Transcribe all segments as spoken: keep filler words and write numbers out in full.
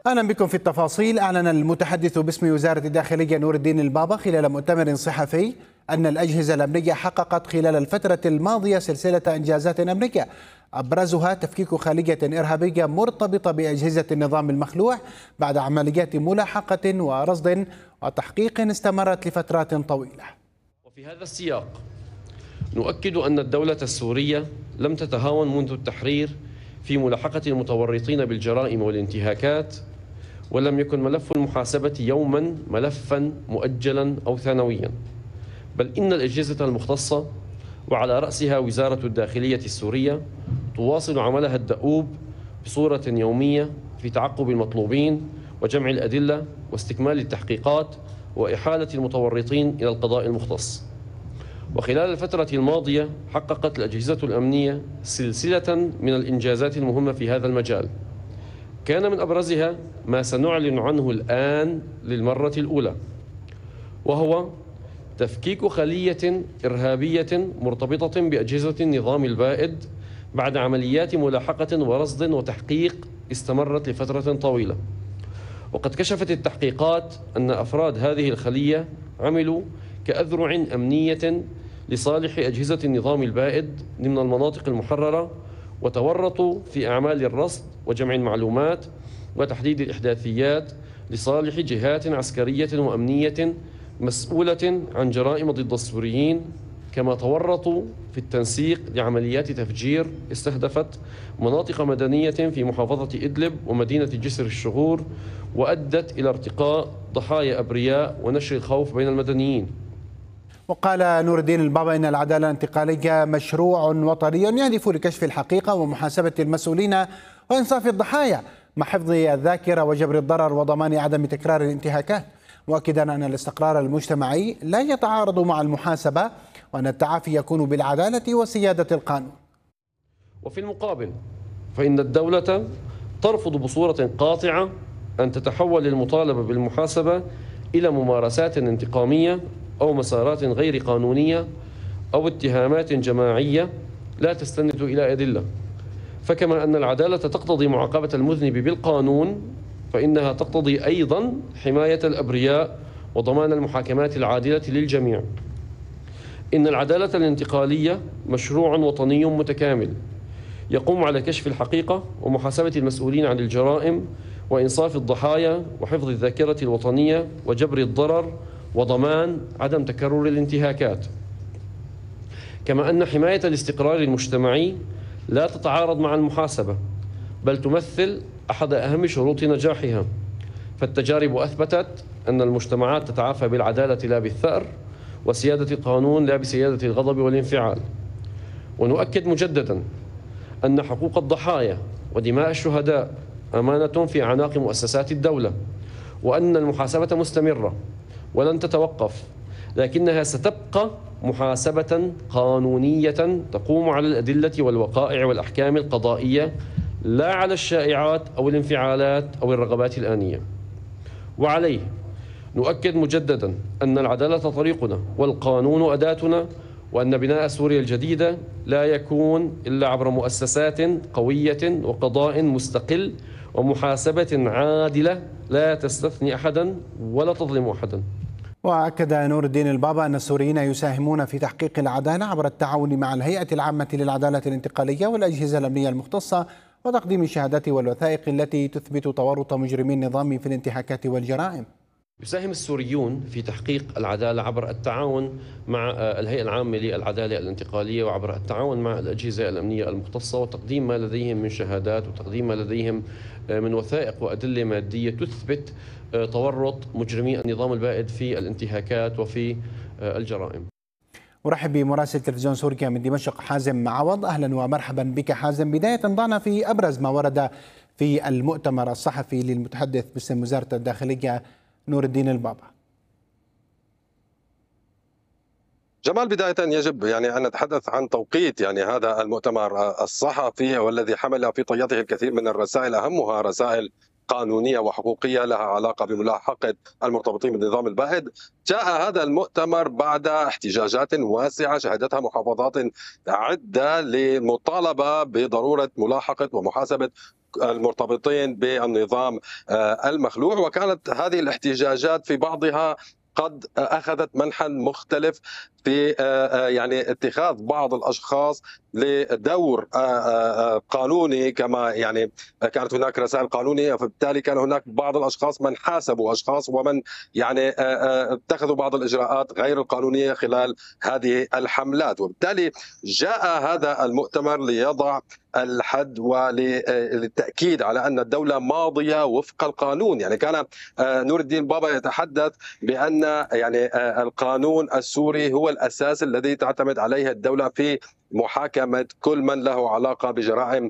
أهلا بكم في التفاصيل. أعلن المتحدث باسم وزارة الداخلية نور الدين البابا خلال مؤتمر صحفي أن الأجهزة الأمنية حققت خلال الفترة الماضية سلسلة إنجازات أمنية أبرزها تفكيك خلية إرهابية مرتبطة بأجهزة النظام المخلوع بعد عمليات ملاحقة ورصد وتحقيق استمرت لفترات طويلة. وفي هذا السياق نؤكد أن الدولة السورية لم تتهاون منذ التحرير في ملاحقة المتورطين بالجرائم والانتهاكات، ولم يكن ملف المحاسبة يوما ملفا مؤجلا أو ثانويا، بل إن الأجهزة المختصة وعلى رأسها وزارة الداخلية السورية تواصل عملها الدؤوب بصورة يومية في تعقب المطلوبين وجمع الأدلة واستكمال التحقيقات وإحالة المتورطين إلى القضاء المختص. وخلال الفترة الماضية حققت الأجهزة الأمنية سلسلة من الإنجازات المهمة في هذا المجال، كان من أبرزها ما سنعلن عنه الآن للمرة الأولى، وهو تفكيك خلية إرهابية مرتبطة بأجهزة النظام البائد بعد عمليات ملاحقة ورصد وتحقيق استمرت لفترة طويلة. وقد كشفت التحقيقات أن أفراد هذه الخلية عملوا كأذرع أمنية لصالح أجهزة النظام البائد ضمن المناطق المحررة، وتورطوا في أعمال الرصد وجمع المعلومات وتحديد الإحداثيات لصالح جهات عسكرية وأمنية مسؤولة عن جرائم ضد السوريين، كما تورطوا في التنسيق لعمليات تفجير استهدفت مناطق مدنية في محافظة إدلب ومدينة جسر الشغور، وأدت إلى ارتقاء ضحايا أبرياء ونشر الخوف بين المدنيين. وقال نور الدين البابا إن العدالة الانتقالية مشروع وطني يهدف لكشف الحقيقة ومحاسبة المسؤولين وإنصاف الضحايا مع حفظ الذاكرة وجبر الضرر وضمان عدم تكرار الانتهاكات، مؤكدا أن الاستقرار المجتمعي لا يتعارض مع المحاسبة وأن التعافي يكون بالعدالة وسيادة القانون. وفي المقابل فإن الدولة ترفض بصورة قاطعة أن تتحول المطالبة بالمحاسبة إلى ممارسات انتقامية أو مسارات غير قانونية أو اتهامات جماعية لا تستند إلى أدلة. فكما أن العدالة تقتضي معاقبة المذنب بالقانون، فإنها تقتضي أيضا حماية الأبرياء وضمان المحاكمات العادلة للجميع. إن العدالة الانتقالية مشروع وطني متكامل يقوم على كشف الحقيقة ومحاسبة المسؤولين عن الجرائم وإنصاف الضحايا وحفظ الذاكرة الوطنية وجبر الضرر وضمان عدم تكرر الانتهاكات. كما أن حماية الاستقرار المجتمعي لا تتعارض مع المحاسبة، بل تمثل أحد أهم شروط نجاحها، فالتجارب أثبتت أن المجتمعات تتعافى بالعدالة لا بالثأر، وسيادة القانون لا بسيادة الغضب والانفعال. ونؤكد مجددا أن حقوق الضحايا ودماء الشهداء أمانة في أعناق مؤسسات الدولة، وأن المحاسبة مستمرة ولن تتوقف، لكنها ستبقى محاسبة قانونية تقوم على الأدلة والوقائع والأحكام القضائية، لا على الشائعات أو الانفعالات أو الرغبات الآنية. وعليه نؤكد مجددا أن العدالة طريقنا والقانون أداتنا، وأن بناء سوريا الجديدة لا يكون إلا عبر مؤسسات قوية وقضاء مستقل ومحاسبة عادلة لا تستثني أحدا ولا تظلم أحدا. وأكد نور الدين البابا أن السوريين يساهمون في تحقيق العدالة عبر التعاون مع الهيئة العامة للعدالة الانتقالية والأجهزة الأمنية المختصة وتقديم الشهادات والوثائق التي تثبت تورط مجرمي النظام في الانتهاكات والجرائم. يساهم السوريون في تحقيق العدالة عبر التعاون مع الهيئة العامة للعدالة الانتقالية وعبر التعاون مع الأجهزة الأمنية المختصة وتقديم ما لديهم من شهادات وتقديم ما لديهم من وثائق وأدلة مادية تثبت تورط مجرمي النظام البائد في الانتهاكات وفي الجرائم. أرحب بمراسل تلفزيون سوريا من دمشق حازم عوض. أهلا ومرحبا بك حازم. بداية ضعنا في أبرز ما ورد في المؤتمر الصحفي للمتحدث باسم وزارة الداخلية نور الدين البابا. جمال، بداية يجب يعني أن نتحدث عن توقيت يعني هذا المؤتمر الصحفي والذي حمل في طياته الكثير من الرسائل، أهمها رسائل قانونية وحقوقية لها علاقة بملاحقة المرتبطين بالنظام البائد. جاء هذا المؤتمر بعد احتجاجات واسعة شهدتها محافظات عدة للمطالبة بضرورة ملاحقة ومحاسبة المرتبطين بالنظام المخلوع. وكانت هذه الاحتجاجات في بعضها قد أخذت منحا مختلف في يعني اتخاذ بعض الأشخاص لدور قانوني، كما يعني كانت هناك رسائل قانونية، فبالتالي كان هناك بعض الأشخاص من حاسبوا أشخاص ومن يعني اتخذوا بعض الإجراءات غير القانونية خلال هذه الحملات. وبالتالي جاء هذا المؤتمر ليضع الحد وللتأكيد على أن الدولة ماضية وفق القانون. يعني كان نور الدين بابا يتحدث بأن يعني القانون السوري هو الأساس الذي تعتمد عليه الدولة في محاكمة كل من له علاقة بجرائم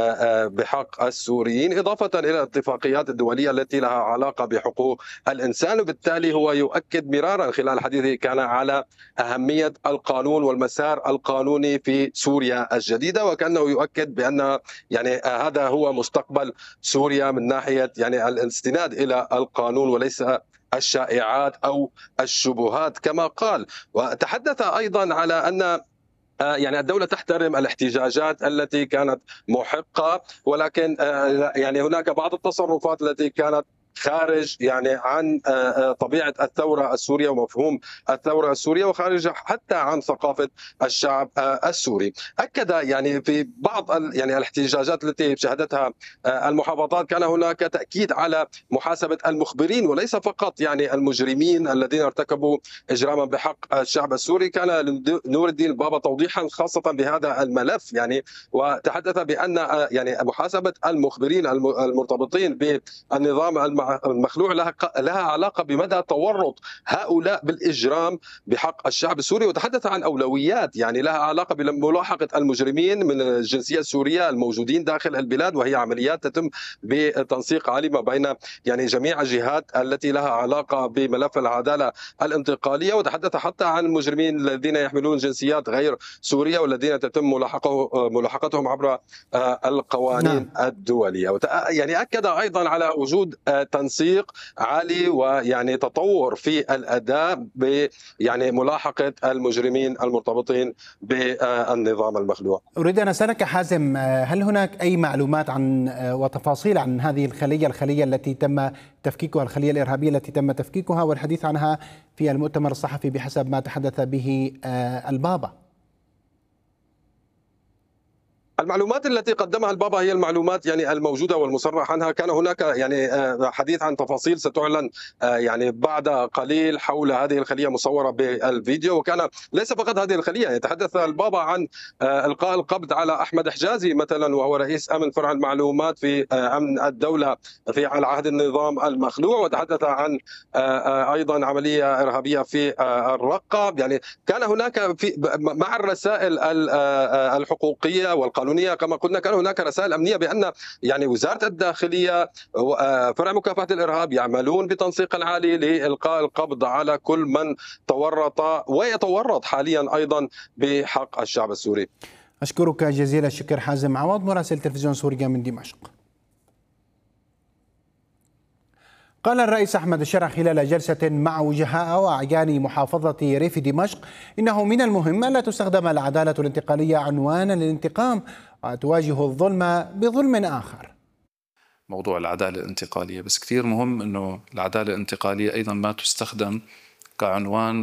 بحق السوريين، إضافة إلى الاتفاقيات الدولية التي لها علاقة بحقوق الإنسان. وبالتالي هو يؤكد مرارا خلال حديثه كان على أهمية القانون والمسار القانوني في سوريا الجديدة، وكأنه يؤكد بأن يعني هذا هو مستقبل سوريا من ناحية يعني الاستناد إلى القانون وليس الشائعات أو الشبهات كما قال. وتحدث أيضا على أن يعني الدولة تحترم الاحتجاجات التي كانت محقة، ولكن يعني هناك بعض التصرفات التي كانت خارج يعني عن طبيعة الثورة السورية ومفهوم الثورة السورية، وخارج حتى عن ثقافة الشعب السوري. أكد يعني في بعض يعني الاحتجاجات التي شهدتها المحافظات كان هناك تأكيد على محاسبة المخبرين وليس فقط يعني المجرمين الذين ارتكبوا إجراما بحق الشعب السوري. كان نور الدين بابا توضيحا خاصة بهذا الملف يعني، وتحدث بأن يعني محاسبة المخبرين المرتبطين بالنظام المخلوع لها لها علاقة بمدى تورط هؤلاء بالإجرام بحق الشعب السوري، وتحدث عن أولويات يعني لها علاقة بملاحقة المجرمين من الجنسية السورية الموجودين داخل البلاد، وهي عمليات تتم بتنسيق عالي ما بين يعني جميع الجهات التي لها علاقة بملف العدالة الانتقالية. وتحدث حتى عن المجرمين الذين يحملون جنسيات غير سورية والذين تتم ملاحقتهم عبر القوانين نعم. الدولية. يعني أكد أيضا على وجود تنسيق عالي ويعني تطور في الأداء ب يعني ملاحقة المجرمين المرتبطين بالنظام المخلوع. أريد أن أسألك حازم، هل هناك أي معلومات عن وتفاصيل عن هذه الخلية الخلية التي تم تفكيكها، الخلية الإرهابية التي تم تفكيكها والحديث عنها في المؤتمر الصحفي بحسب ما تحدث به البابا؟ المعلومات التي قدمها البابا هي المعلومات يعني الموجودة والمصرح عنها. كان هناك يعني حديث عن تفاصيل ستعلن يعني بعد قليل حول هذه الخلية مصورة بالفيديو، وكان ليس فقط هذه الخلية. يتحدث البابا عن إلقاء القبض على أحمد حجازي مثلا، وهو رئيس أمن فرع المعلومات في أمن الدولة في على عهد النظام المخلوع، وتحدث عن أيضا عملية إرهابية في الرقة. يعني كان هناك في مع الرسائل الحقوقية والقانونية كما قلنا كان هناك رسائل أمنية بأن يعني وزارة الداخلية فرع مكافحة الإرهاب يعملون بتنسيق عالي لإلقاء القبض على كل من تورط ويتورط حاليا أيضا بحق الشعب السوري. أشكرك جزيل الشكر حازم عوض مراسل تلفزيون سوريا من دمشق. قال الرئيس أحمد الشرع خلال جلسة مع وجهاء وأعيان محافظة ريف دمشق إنه من المهم ألا تستخدم العدالة الانتقالية عنوانا للانتقام وتواجه الظلم بظلم آخر. موضوع العدالة الانتقالية بس كثير مهم أنه العدالة الانتقالية أيضا ما تستخدم كعنوان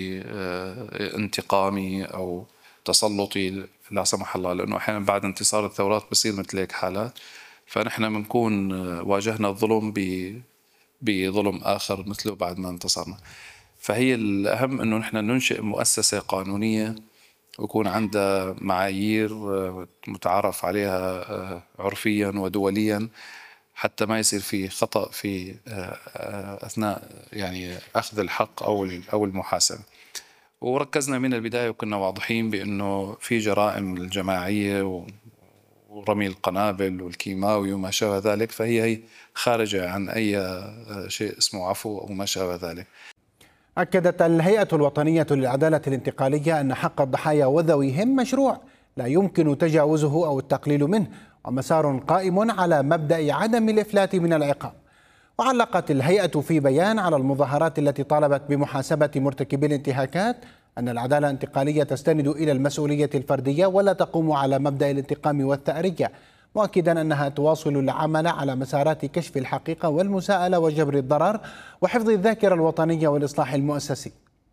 لانتقامي أو تسلطي لا سمح الله، لأنه أحيانا بعد انتصار الثورات بصير مثل هيك حالات، فنحن بنكون واجهنا الظلم ب بظلم آخر مثله بعد ما انتصرنا. فهي الأهم أنه نحن ننشئ مؤسسة قانونية ويكون عندها معايير متعارف عليها عرفيا ودوليا حتى ما يصير في خطأ في أثناء يعني أخذ الحق أو أو المحاسبة. وركزنا من البداية وكنا واضحين بأنه في جرائم الجماعية ورمي القنابل والكيماوي وما شابه ذلك، فهي هي خارجة عن أي شيء اسمه عفو أو ما شابه ذلك. أكدت الهيئة الوطنية للعدالة الانتقالية أن حق الضحايا وذويهم مشروع لا يمكن تجاوزه أو التقليل منه، ومسار قائم على مبدأ عدم الإفلات من العقاب. وعلقت الهيئة في بيان على المظاهرات التي طالبت بمحاسبة مرتكبي الانتهاكات أن العدالة الانتقالية تستند إلى المسؤولية الفردية ولا تقوم على مبدأ الانتقام والثأرية، مؤكدا أنها تواصل العمل على مسارات كشف الحقيقة والمساءلة وجبر الضرر وحفظ الذاكرة الوطنية والإصلاح المؤسسي.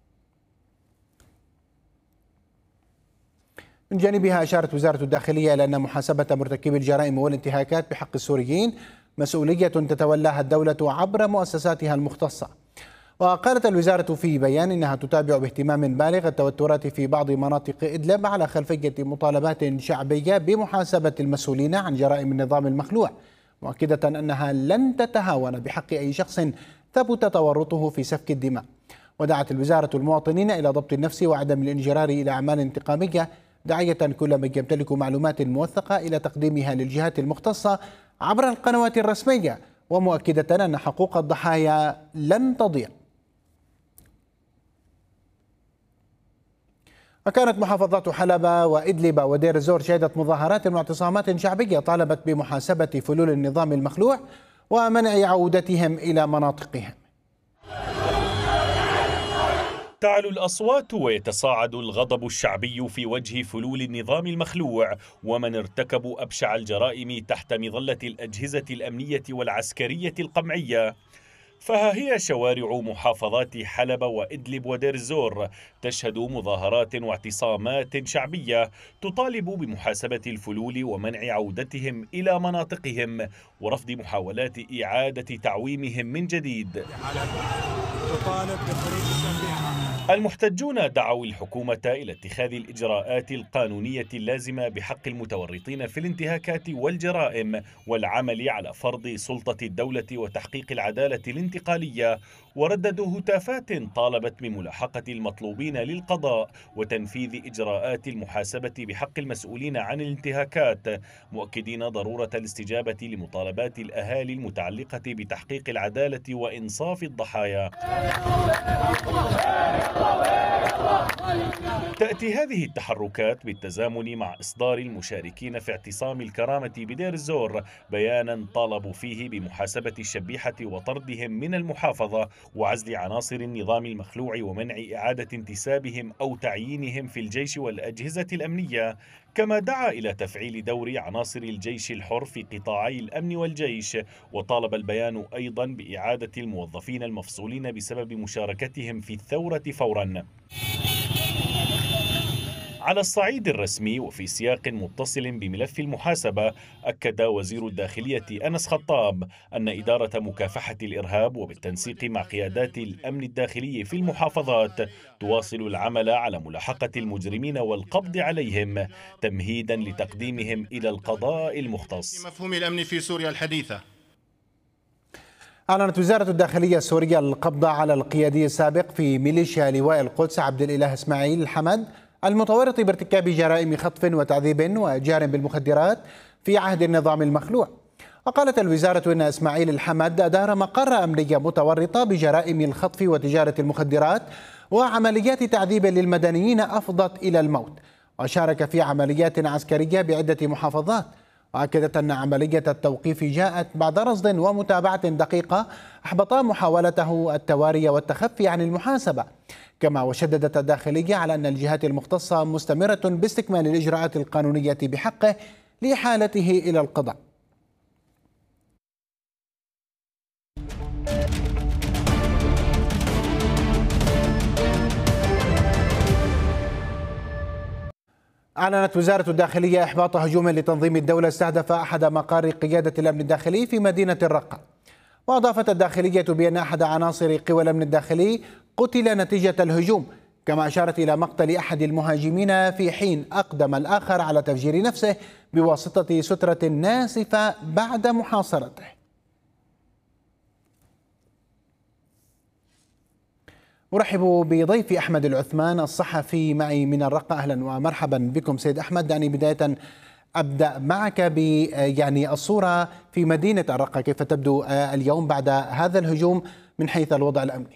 من جانبها أشارت وزارة الداخلية إلى أن محاسبة مرتكبي الجرائم والانتهاكات بحق السوريين مسؤولية تتولاها الدولة عبر مؤسساتها المختصة. وقالت الوزارة في بيان إنها تتابع باهتمام بالغ التوترات في بعض مناطق إدلب على خلفية مطالبات شعبية بمحاسبة المسؤولين عن جرائم النظام المخلوع، مؤكدة أنها لن تتهاون بحق أي شخص ثبت تورطه في سفك الدماء. ودعت الوزارة المواطنين إلى ضبط النفس وعدم الانجرار إلى أعمال انتقامية، داعية كل من يمتلك معلومات موثقة إلى تقديمها للجهات المختصة عبر القنوات الرسمية، ومؤكدة أن حقوق الضحايا لن تضيع. وكانت محافظات حلب وإدلب ودير الزور شهدت مظاهرات واعتصامات شعبية طالبت بمحاسبة فلول النظام المخلوع ومنع عودتهم إلى مناطقهم. تعلو الأصوات ويتصاعد الغضب الشعبي في وجه فلول النظام المخلوع ومن ارتكبوا أبشع الجرائم تحت مظلة الأجهزة الأمنية والعسكرية القمعية. فها هي شوارع محافظات حلب وإدلب ودير الزور تشهد مظاهرات واعتصامات شعبية تطالب بمحاسبة الفلول ومنع عودتهم إلى مناطقهم ورفض محاولات إعادة تعويمهم من جديد. المحتجون دعوا الحكومة إلى اتخاذ الإجراءات القانونية اللازمة بحق المتورطين في الانتهاكات والجرائم والعمل على فرض سلطة الدولة وتحقيق العدالة الانتقالية، ورددوا هتافات طالبت بملاحقة المطلوبين للقضاء وتنفيذ إجراءات المحاسبة بحق المسؤولين عن الانتهاكات، مؤكدين ضرورة الاستجابة لمطالبات الأهالي المتعلقة بتحقيق العدالة وإنصاف الضحايا. تأتي هذه التحركات بالتزامن مع إصدار المشاركين في اعتصام الكرامة بدير الزور بيانا طالبوا فيه بمحاسبة الشبيحة وطردهم من المحافظة وعزل عناصر النظام المخلوع ومنع إعادة انتسابهم أو تعيينهم في الجيش والأجهزة الأمنية، كما دعا إلى تفعيل دور عناصر الجيش الحر في قطاعي الأمن والجيش. وطالب البيان أيضا بإعادة الموظفين المفصولين بسبب مشاركتهم في الثورة فورا. على الصعيد الرسمي وفي سياق متصل بملف المحاسبة، أكد وزير الداخلية أنس خطاب أن إدارة مكافحة الإرهاب وبالتنسيق مع قيادات الأمن الداخلي في المحافظات تواصل العمل على ملاحقة المجرمين والقبض عليهم تمهيدا لتقديمهم إلى القضاء المختص. مفهوم الأمن في سوريا الحديثة. أعلنت وزارة الداخلية السورية القبض على القيادي السابق في ميليشيا لواء القدس عبد الإله إسماعيل الحمد المتورط بارتكاب جرائم خطف وتعذيب وإتجار بالمخدرات في عهد النظام المخلوع. وقالت الوزارة إن إسماعيل الحمد أدار مقر أمنية متورطة بجرائم الخطف وتجارة المخدرات وعمليات تعذيب للمدنيين أفضت إلى الموت، وشارك في عمليات عسكرية بعدة محافظات. وأكدت أن عملية التوقيف جاءت بعد رصد ومتابعة دقيقة أحبطا محاولته التواري والتخفي عن المحاسبة. كما وشددت الداخلية على أن الجهات المختصة مستمرة باستكمال الإجراءات القانونية بحقه لإحالته إلى القضاء. أعلنت وزارة الداخلية إحباط هجوم لتنظيم الدولة استهدف أحد مقار قيادة الأمن الداخلي في مدينة الرقة. وأضافت الداخلية بأن أحد عناصر قوى الأمن الداخلي قتل نتيجة الهجوم، كما أشارت إلى مقتل أحد المهاجمين في حين أقدم الآخر على تفجير نفسه بواسطة سترة ناسفة بعد محاصرته. أرحب بضيفي أحمد العثمان الصحفي معي من الرقة. أهلا ومرحبا بكم سيد أحمد. دعني بداية أبدأ معك ب يعني الصورة في مدينة الرقة، كيف تبدو اليوم بعد هذا الهجوم من حيث الوضع الأمني؟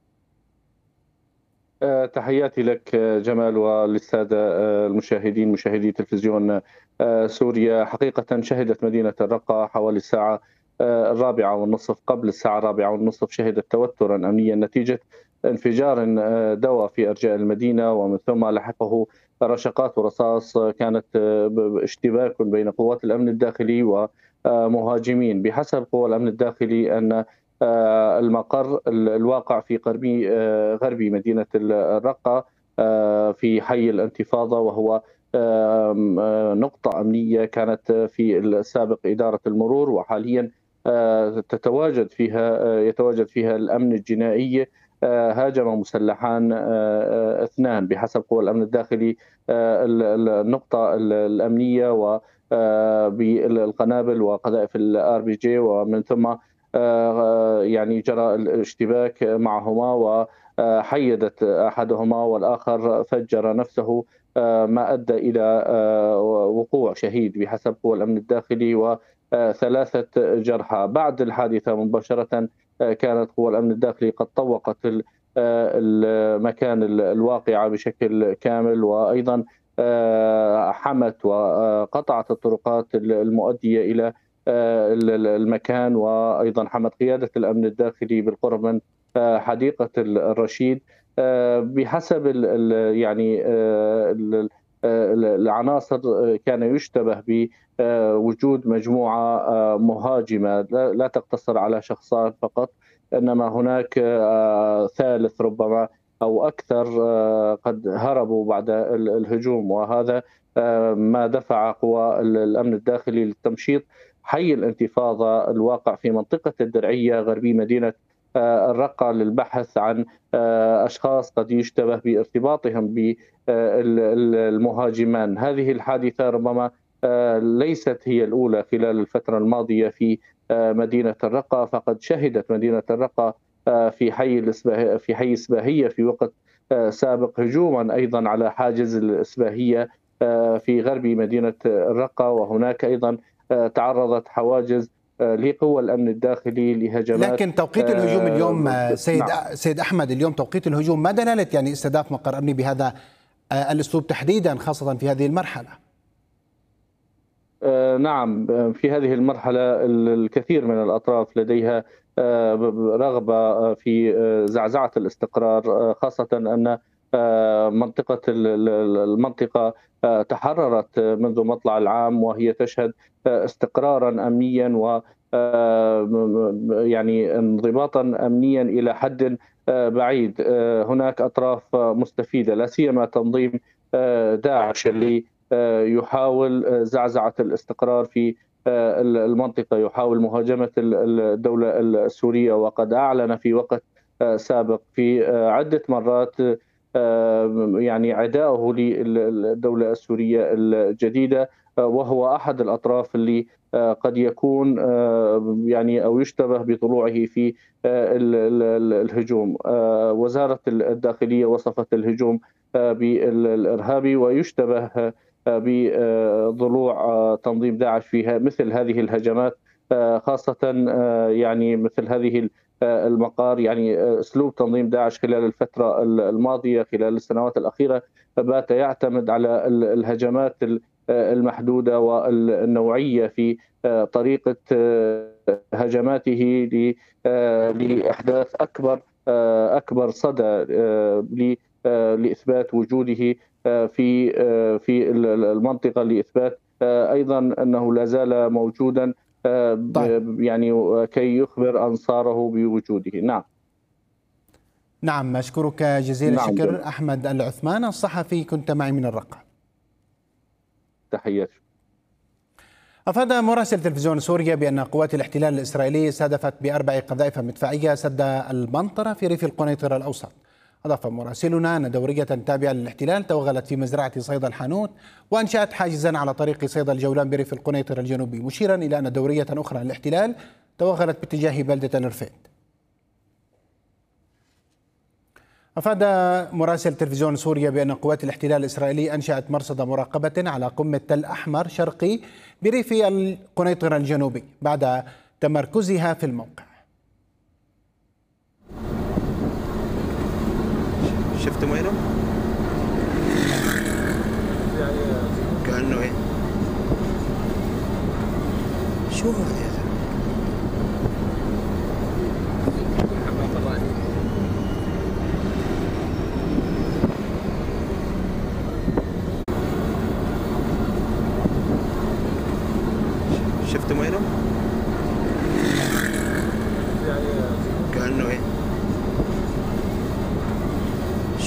تحياتي لك جمال وللسادة المشاهدين مشاهدي تلفزيون سوريا. حقيقة شهدت مدينة الرقة حوالي الساعة الرابعة والنصف قبل الساعة الرابعة والنصف شهدت توترا أمنيا نتيجة انفجار دواء في أرجاء المدينة ومن ثم لحقه رشقات ورصاص كانت اشتباك بين قوات الأمن الداخلي ومهاجمين. بحسب قوى الأمن الداخلي أن المقر الواقع في غربي غربي مدينة الرقة في حي الانتفاضة، وهو نقطة أمنية كانت في السابق إدارة المرور، وحاليا تتواجد فيها يتواجد فيها الأمن الجنائي. هاجم مسلحان اثنان بحسب قوى الأمن الداخلي النقطة الأمنية و بالقنابل وقذائف الار بي جي، ومن ثم يعني جرى الاشتباك معهما وحيدت أحدهما والآخر فجر نفسه، ما أدى إلى وقوع شهيد بحسب قوى الأمن الداخلي وثلاثة جرحى. بعد الحادثة مباشرة كانت قوى الأمن الداخلي قد طوقت المكان الواقعة بشكل كامل، وأيضا حمت وقطعت الطرقات المؤدية إلى المكان، وأيضا حمت قيادة الأمن الداخلي بالقرب من حديقة الرشيد. بحسب ال يعني العناصر كان يشتبه بوجود مجموعة مهاجمة لا تقتصر على شخصان فقط، إنما هناك ثالث ربما أو أكثر قد هربوا بعد الهجوم، وهذا ما دفع قوى الأمن الداخلي للتمشيط حي الانتفاضة الواقع في منطقة الدرعية غربي مدينة الرقة للبحث عن أشخاص قد يشتبه بارتباطهم بالمهاجمان. هذه الحادثة ربما ليست هي الأولى خلال الفترة الماضية في مدينة الرقة، فقد شهدت مدينة الرقة في حي الإسباه في حي إسباهية في وقت سابق هجوما أيضا على حاجز الإسباهية في غرب مدينة الرقة، وهناك أيضا تعرضت حواجز لقوى الأمن الداخلي لهجمات. لكن توقيت الهجوم اليوم سيد نعم. سيد أحمد، اليوم توقيت الهجوم ما دلالة يعني استهداف مقر أمني بهذا الأسلوب تحديدا خاصة في هذه المرحلة؟ نعم، في هذه المرحلة الكثير من الأطراف لديها رغبة في زعزعة الاستقرار، خاصة أن منطقة المنطقة تحررت منذ مطلع العام وهي تشهد استقرارا أمنيا و يعني انضباطا أمنيا إلى حد بعيد. هناك أطراف مستفيدة لا سيما تنظيم داعش اللي يحاول زعزعة الاستقرار في المنطقة، يحاول مهاجمة الدولة السورية، وقد أعلن في وقت سابق في عدة مرات يعني عداءه للدولة السورية الجديدة، وهو أحد الأطراف اللي قد يكون يعني أو يشتبه بطلوعه في الهجوم. وزارة الداخلية وصفت الهجوم بالإرهابي، ويشتبه بضلوع تنظيم داعش فيها مثل هذه الهجمات، خاصة يعني مثل هذه المقار. يعني أسلوب تنظيم داعش خلال الفترة الماضية خلال السنوات الأخيرة بات يعتمد على الهجمات المحدودة والنوعية في طريقة هجماته لإحداث أكبر أكبر صدى لإثبات وجوده في في المنطقة، لإثبات أيضا أنه لا زال موجودا طيب. يعني كي يخبر أنصاره بوجوده. نعم نعم أشكرك جزيل نعم الشكر جميل. أحمد العثمان الصحفي كنت معي من الرقة. تحياتي. أفاد مراسل تلفزيون سوريا بأن قوات الاحتلال الإسرائيلي استهدفت بأربع قذائف مدفعية سد المنطرة في ريف القنيطرة الأوسط. أضاف مراسلنا أن دورية تابعة للاحتلال توغلت في مزرعة صيدا الحانوت وأنشأت حاجزا على طريق صيدا الجولان بريف القنيطرة الجنوبي، مشيرا إلى أن دورية أخرى للاحتلال توغلت باتجاه بلدة نرفيد. أفاد مراسل تلفزيون سوريا بأن قوات الاحتلال الإسرائيلي أنشأت مرصد مراقبة على قمة تل أحمر شرقي بريف القنيطرة الجنوبي بعد تمركزها في الموقع. شفتم وينه؟ كأنه ايه؟ شو هذا؟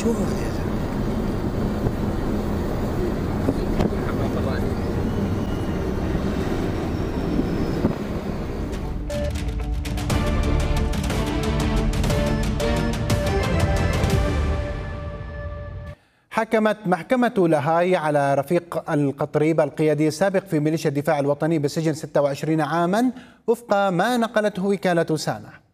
شو هو يا زلمة؟ حكمت محكمة لاهاي على رفيق القطريب القيادي السابق في ميليشيا الدفاع الوطني بسجن ستة وعشرين عاما وفق ما نقلته وكالة سامع.